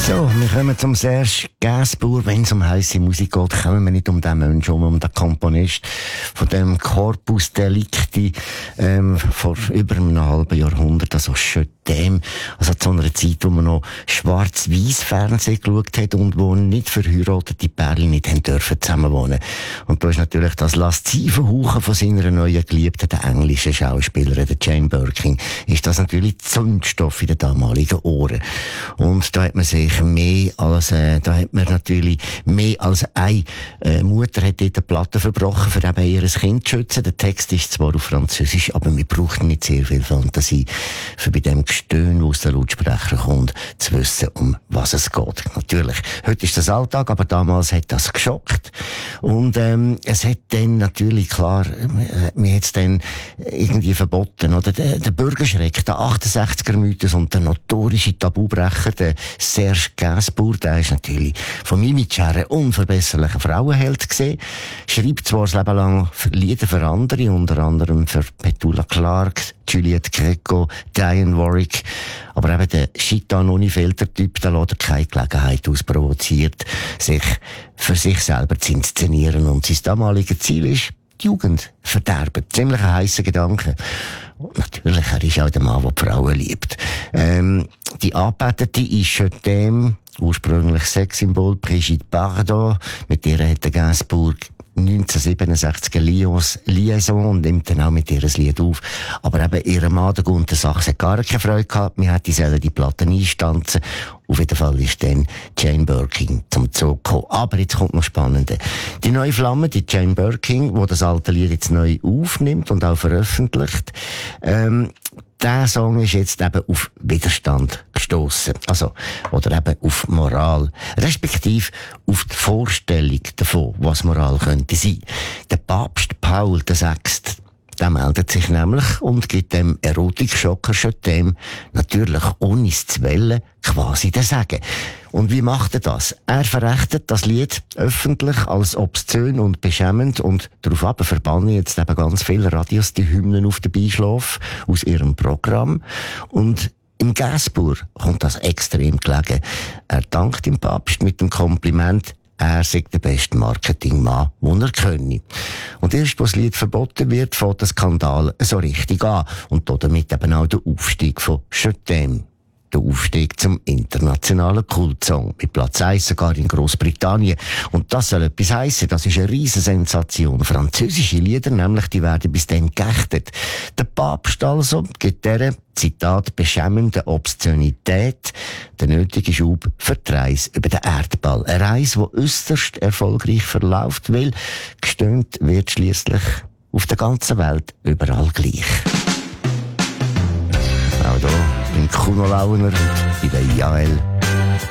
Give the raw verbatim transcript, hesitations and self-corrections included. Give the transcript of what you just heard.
So, wir kommen zum Serge Gainsbourg. Wenn es um heisse Musik geht, kommen wir nicht um den Menschen, um, um den Komponist von dem Corpus Delicti ähm, vor über einem halben Jahrhundert, also schon dem, also zu einer Zeit, wo man noch schwarz-weiß Fernsehen geschaut hat und wo nicht verheiratete Pärchen nicht haben dürfen zusammenwohnen. Und da ist natürlich das laszive Hauchen von seiner neuen Geliebten, der englischen Schauspielerin, der Jane Birkin, ist das natürlich Zündstoff in den damaligen Ohren. Und da hat man sich mehr als, äh, da hat man natürlich mehr als eine äh, Mutter hat dort eine Platte verbrochen, für eben ihr Kind zu schützen. Der Text ist zwar auf Französisch, aber wir brauchen nicht sehr viel Fantasie, für bei dem Gestöhn, wo aus den Lautsprecher kommt, zu wissen, um was es geht. Natürlich, heute ist das Alltag, aber damals hat das geschockt. Und ähm, es hat dann natürlich, klar, äh, mir hat es dann irgendwie verboten, oder? Der, der Bürgerschreck, der achtundsechziger-Mythos und der notorische Tabubrecher, der Serge Gainsbourg, der ist natürlich von meinem Image her ein unverbesserlicher Frauenheld gesehen. Schreibt zwar das Leben lang Lieder für andere, unter anderem für Petula Clark, Juliette Greco, Diane Warwick. Aber eben der Chitan-Unifilter-Typ, der lässt keine Gelegenheit ausprovoziert, sich für sich selber zu inszenieren. Und sein damaliges Ziel ist, die Jugend verderben. Ziemlich ein heisser Gedanke. Und natürlich, er ist auch der Mann, der die Frauen liebt. Ähm, die Anbetete ist schon dem, ursprünglich Sexsymbol, Brigitte Bardot. Mit der hat der Gainsbourg neunzehnhundertsiebenundsechzig eine Lions Liaison und nimmt dann auch mit ihr ein Lied auf. Aber eben, ihr Mann, der Gunther Sachs, hat gar keine Freude gehabt. Wir hätten sollen die Platten einstanzen. Auf jeden Fall ist dann Jane Birkin zum Zug gekommen. Aber jetzt kommt noch Spannende. Die neue Flamme, die Jane Birkin, die das alte Lied jetzt neu aufnimmt und auch veröffentlicht, ähm, der Song ist jetzt eben auf Widerstand gestossen. Also, oder eben auf Moral. Respektive auf die Vorstellung davon, was Moral könnte sein. Der Papst Paul der Sechste, der meldet sich nämlich und gibt dem Erotik-Schocker schon dem natürlich ohne es zu wollen quasi den Sagen. Und wie macht er das? Er verrechtet das Lied öffentlich als obszön und beschämend und daraufhin verbannen jetzt eben ganz viele Radios die Hymnen auf den Beischlaf aus ihrem Programm. Und im Gainsbourg kommt das extrem gelegen. Er dankt dem Papst mit dem Kompliment, er sei der beste Marketingmann, den er könne. Und erst, als das Lied verboten wird, fängt der Skandal so richtig an. Und damit eben auch der Aufstieg von Je t'aime. Der Aufstieg zum internationalen Kultsong. Mit Platz eins sogar in Großbritannien. Und das soll etwas heissen. Das ist eine riesen Sensation. Französische Lieder, nämlich, die werden bis dann geächtet. Der Papst also gibt dieser, Zitat, beschämende Obszönität der nötige Schub für die Reise über den Erdball. Eine Reise, die äusserst erfolgreich verläuft, weil gestöhnt wird schliesslich auf der ganzen Welt überall gleich. Auch hier im Kuno Launer und in der Jael